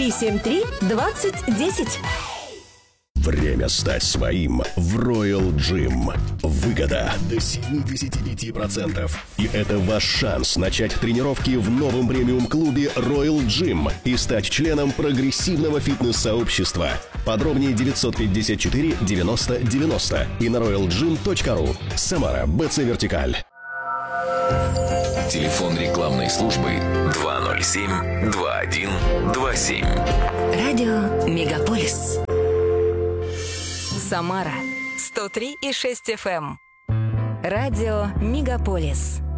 373-2010. Время стать своим в Royal Gym. Выгода до 75%. И это ваш шанс начать тренировки в новом премиум-клубе Royal Gym и стать членом прогрессивного фитнес-сообщества. Подробнее 954 90 90 и на royalgym.ru. Самара, БЦ Вертикаль. Телефон рекламной службы 207-2127. Радио Мегаполис. Самара 103,6 FM. Радио Мегаполис.